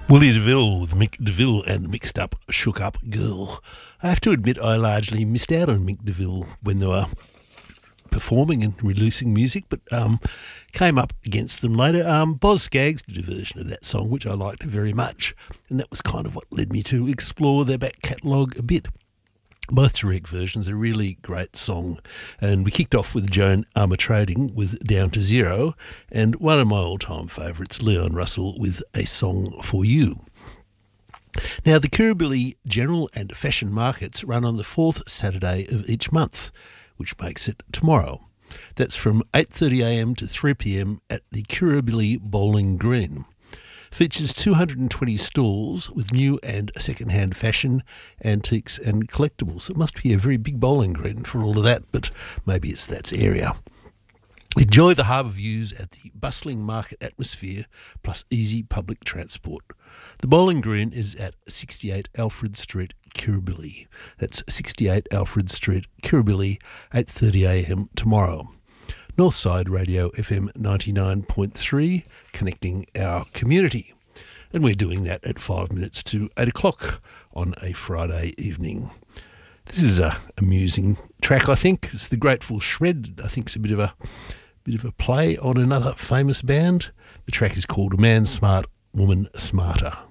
Willie DeVille with Mick DeVille and Mixed Up, Shook Up Girl. I have to admit I largely missed out on Mick DeVille when they were performing and releasing music, but came up against them later. Boz Scaggs did a version of that song, which I liked very much, and that was kind of what led me to explore their back catalogue a bit. Both direct versions, a really great song. And we kicked off with Joan Armatrading with Down to Zero, and one of my all-time favourites, Leon Russell, with A Song for You. Now, the Kirribilli General and Fashion Markets run on the fourth Saturday of each month, which makes it tomorrow. That's from 8:30am to 3pm at the Kirribilli Bowling Green. Features 220 stalls with new and second-hand fashion, antiques and collectibles. It must be a very big bowling green for all of that, but maybe it's that area. Enjoy the harbour views at the bustling market atmosphere, plus easy public transport. The bowling green is at 68 Alfred Street, Kirribilli. That's 68 Alfred Street, Kirribilli, 8:30am tomorrow. Northside Radio FM 99.3, connecting our community. And we're doing that at 5 minutes to 8 o'clock on a Friday evening. This is a amusing track, I think. It's the Grateful Shred. I think it's a bit of a play on another famous band. The track is called Man Smart, Woman Smarter.